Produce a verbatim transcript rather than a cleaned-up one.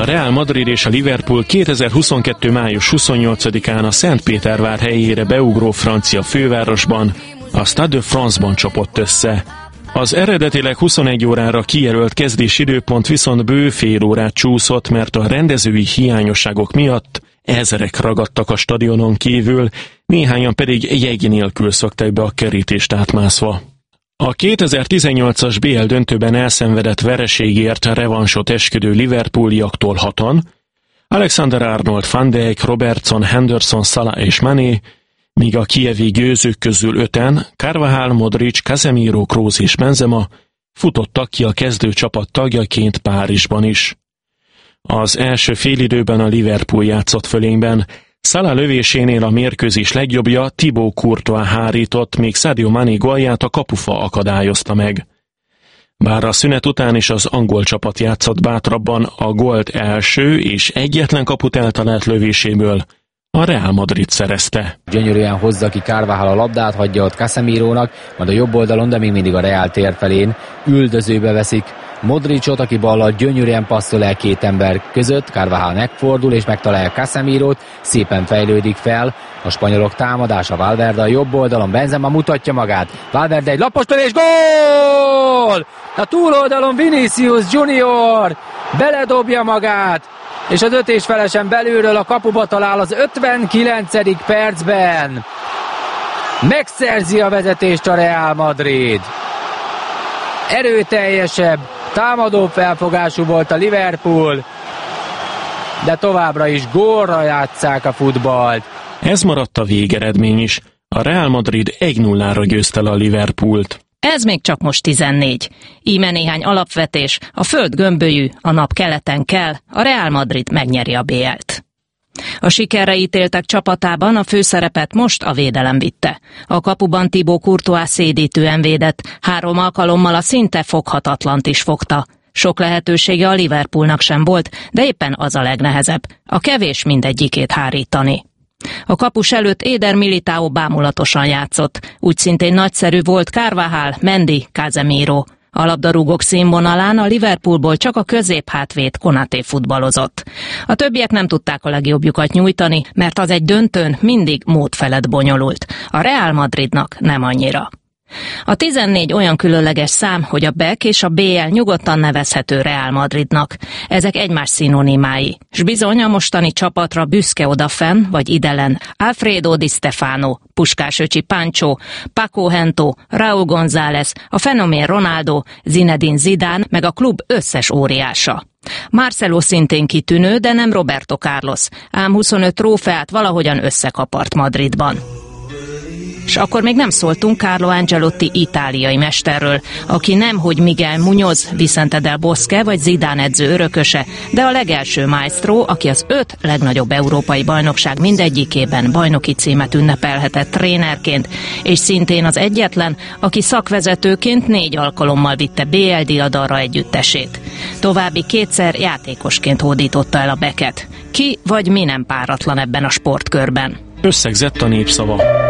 Real Madrid és a Liverpool kétezer-huszonkettő. május huszonnyolcadikán a Szentpétervár helyére beugró francia fővárosban, a Stade de France-ban csapott össze. Az eredetileg huszonegy órára kijelölt kezdési időpont viszont bő fél órát csúszott, mert a rendezői hiányosságok miatt ezerek ragadtak a stadionon kívül, néhányan pedig jegy nélkül szöktek be a kerítést átmászva. A kétezer-tizennyolcas bé el döntőben elszenvedett vereségért revansot esküdő liverpooliaktól hatan, Alexander-Arnold, Van Dijk, Robertson, Henderson, Salah és Mané, míg a kijevi győzők közül öten, Carvajal, Modric, Casemiro, Kroos és Benzema futottak ki a kezdő csapat tagjaként Párizsban is. Az első félidőben a Liverpool játszott fölényben, Salah lövésénél a mérkőzés legjobbja Thibaut Courtois hárított, míg Sadio Mané gólját a kapufa akadályozta meg. Bár a szünet után is az angol csapat játszott bátrabban, a gólt első és egyetlen kaput eltalált lövéséből a Real Madrid szerezte. Gyönyörűen hozza ki Carvajal a labdát, hagyja ott Casemirónak, majd a jobb oldalon, de még mindig a Real tér felén üldözőbe veszik Modricot, aki ballal gyönyörűen passzol el két ember között, Carvajal megfordul és megtalálja Casemirót, szépen fejlődik fel a spanyolok támadása, Valverde a jobb oldalon, Benzema mutatja magát, Valverde egy lapos lövés, gól! A túloldalon Vinicius Junior beledobja magát, és az öt és felesen belülről a kapuba talál az ötvenkilencedik percben. Megszerzi a vezetést a Real Madrid. Erőteljesebb, támadó felfogású volt a Liverpool, de továbbra is gólra játsszák a futballt. Ez maradt a végeredmény is. A Real Madrid egy nullára győzte a Liverpoolt. Ez még csak most tizennégy. Íme néhány alapvetés, a föld gömbölyű, a nap keleten kell, a Real Madrid megnyeri a bé el-t. A sikerre ítéltek csapatában a főszerepet most a védelem vitte. A kapuban Thibaut Courtois szédítően védett, három alkalommal a szinte foghatatlant is fogta. Sok lehetősége a Liverpoolnak sem volt, de éppen az a legnehezebb. A kevés mindegyikét hárítani. A kapus előtt Éder Militao bámulatosan játszott. Úgy szintén nagyszerű volt Carvajal, Mendy, Casemiro. A labdarúgók színvonalán a Liverpoolból csak a középhátvéd Konaté futballozott. A többiek nem tudták a legjobbjukat nyújtani, mert az egy döntőn mindig mód felett bonyolult. A Real Madridnak nem annyira. A tizennégy olyan különleges szám, hogy a bé e ká és a bé el nyugodtan nevezhető Real Madridnak. Ezek egymás szinonimái. S bizony a mostani csapatra büszke odafenn vagy idelen Alfredo Di Stefano, Puskás öcsi Pancho, Paco Gento, Raúl González, a fenomén Ronaldo, Zinedine Zidane, meg a klub összes óriása. Marcelo szintén kitűnő, de nem Roberto Carlos, ám huszonöt trófeát valahogyan összekapart Madridban. És akkor még nem szóltunk Carlo Ancelotti itáliai mesterről, aki nem hogy Miguel Muñoz, Vicente del Bosque vagy Zidane edző örököse, de a legelső maestro, aki az öt legnagyobb európai bajnokság mindegyikében bajnoki címet ünnepelhetett trénerként, és szintén az egyetlen, aki szakvezetőként négy alkalommal vitte bé el diadalra együttesét. További kétszer játékosként hódította el a bé e ká-t. Ki vagy mi nem páratlan ebben a sportkörben? Összegzett a Népszava.